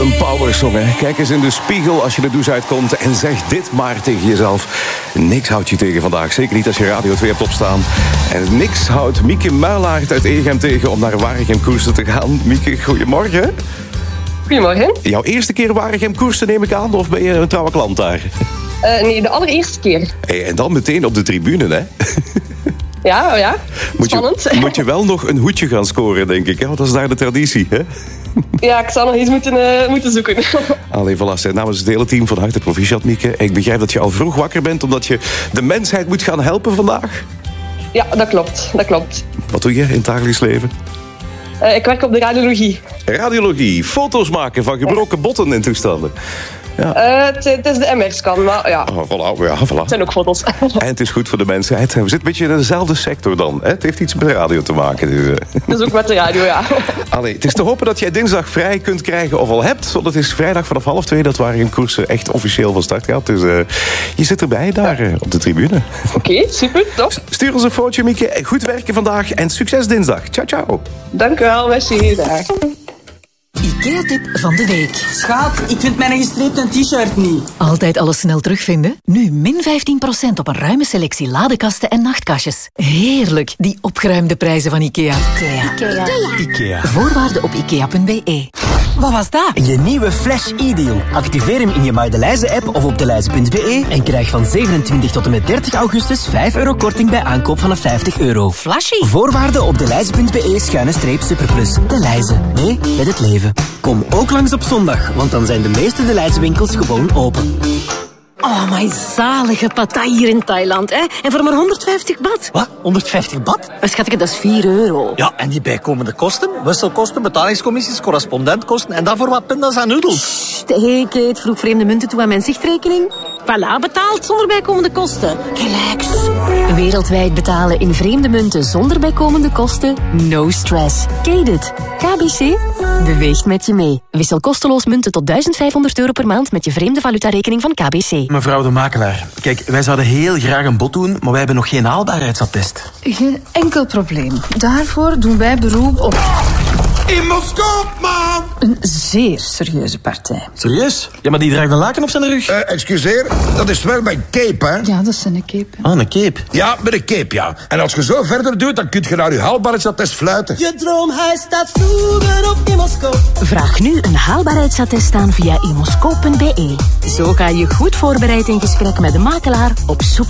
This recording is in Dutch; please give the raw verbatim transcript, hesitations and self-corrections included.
Een powersong, hè. Kijk eens in de spiegel als je de douche uitkomt en zeg dit maar tegen jezelf. Niks houdt je tegen vandaag, zeker niet als je Radio twee hebt opstaan. En niks houdt Mieke Muilaert uit Egem tegen om naar Waregem koersen te gaan. Mieke, goedemorgen. Goedemorgen. Jouw eerste keer Waregem koersen neem ik aan, of ben je een trouwe klant daar? Uh, nee, de allereerste keer. Hey, en dan meteen op de tribune, hè? Ja, ja. Moet Spannend. Je, moet je wel nog een hoedje gaan scoren, denk ik. Hè? Want dat is daar de traditie, hè? Ja, ik zal nog eens moeten, uh, moeten zoeken. Allee, voilà. Namens het hele team van harte proficiat, Mieke. Ik begrijp dat je al vroeg wakker bent, omdat je de mensheid moet gaan helpen vandaag. Ja, dat klopt. Dat klopt. Wat doe je in het dagelijks leven? Uh, ik werk op de radiologie. Radiologie. Foto's maken van gebroken botten en toestanden. Ja. Uh, het, het is de M R-scan, maar ja. Oh, voilà, ja voilà. Het zijn ook foto's. En het is goed voor de mensheid. We zitten een beetje in dezelfde sector dan. Hè? Het heeft iets met radio te maken. Dus, uh. dus ook met de radio, ja. Allee, het is te hopen dat jij dinsdag vrij kunt krijgen of al hebt. Want het is vrijdag vanaf half twee dat Waregem koersen echt officieel van start gaat. Dus uh, je zit erbij daar uh, op de tribune. Oké, okay, super, top. Stuur ons een fotootje, Mieke. Goed werken vandaag en succes dinsdag. Ciao, ciao. Dank u wel, merci. Dag. IKEA-tip van de week. Schat, ik vind mijn gestreepte t-shirt niet. Altijd alles snel terugvinden? Nu min vijftien procent op een ruime selectie ladekasten en nachtkastjes. Heerlijk, die opgeruimde prijzen van IKEA. IKEA. IKEA. IKEA. Voorwaarden op ikea punt b e. Wat was dat? Je nieuwe Flash e-deal. Activeer hem in je My De Leize-app of op deleize punt b e en krijg van zevenentwintig tot en met dertig augustus vijf euro korting bij aankoop vanaf vijftig euro. Flashy. Voorwaarden op deleize punt b e schuine streep superplus. De Leize. Nee, met het leven. Kom ook langs op zondag, want dan zijn de meeste De Leize winkels gewoon open. Oh, my zalige patai hier in Thailand, hè? En voor maar honderdvijftig baht. Wat? honderdvijftig baht? Maar schatje, dat is vier euro. Ja, en die bijkomende kosten? Wisselkosten, betalingscommissies, correspondentkosten en dan voor wat pindas en noedels. Hé, Kate, vroeg vreemde munten toe aan mijn zichtrekening. Voilà, betaald zonder bijkomende kosten. Relax. Wereldwijd betalen in vreemde munten zonder bijkomende kosten? No stress. Kate it. K B C beweegt met je mee. Wissel kosteloos munten tot duizend vijfhonderd euro per maand met je vreemde valutarekening van K B C. Mevrouw de makelaar, kijk, wij zouden heel graag een bod doen, maar wij hebben nog geen haalbaarheidsattest. Geen enkel probleem. Daarvoor doen wij beroep op... Imoscoop, man! Een zeer serieuze partij. Serieus? Ja, maar die draagt een laken op zijn rug. Uh, excuseer, dat is wel mijn cape, hè? Ja, dat is een cape. Ah, een cape? Ja, met een cape, ja. En als je zo verder doet, dan kun je naar je haalbaarheidsattest fluiten. Je droomhuis staat vroeger op Imoscoop. Vraag nu een haalbaarheidsattest aan via imoscoop punt b e. Zo ga je goed voorbereid in gesprek met de makelaar op zoek